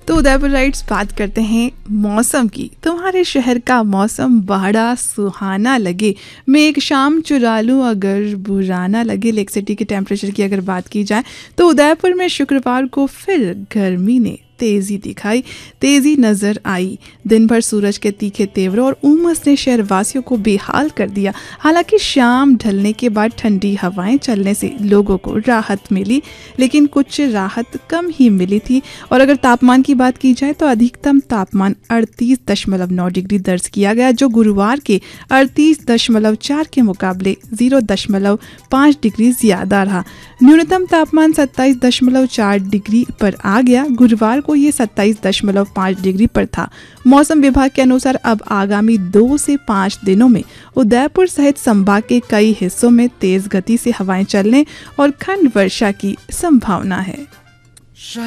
तो उदयपुर राइट्स बात करते हैं मौसम की। तुम्हारे शहर का मौसम बड़ा सुहाना लगे, मैं एक शाम चुरा लूँ अगर बुराना लगे। लेक सिटी के टेम्परेचर की अगर बात की जाए तो उदयपुर में शुक्रवार को फिर गर्मी ने तेज़ी दिखाई, तेज़ी नज़र आई। दिन भर सूरज के तीखे तेवर और उमस ने शहरवासियों को बेहाल कर दिया। हालांकि शाम ढलने के बाद ठंडी हवाएं चलने से लोगों को राहत मिली, लेकिन कुछ राहत कम ही मिली थी। और अगर तापमान की बात की जाए तो अधिकतम तापमान 38.9 डिग्री दर्ज किया गया, जो गुरुवार के 38.4 के मुकाबले 0.5 डिग्री ज़्यादा रहा। न्यूनतम तापमान 27.4 डिग्री पर आ गया, गुरुवार को ये 27.5 डिग्री पर था। मौसम विभाग के अनुसार अब आगामी 2 से 5 दिनों में उदयपुर सहित संभाग के कई हिस्सों में तेज गति से हवाएं चलने और खंड वर्षा की संभावना है।